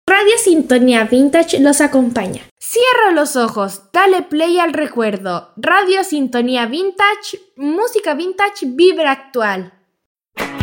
Radio Sintonía Vintage los acompaña. Cierra los ojos, dale play al recuerdo. Radio Sintonía Vintage, música vintage, vibra actual.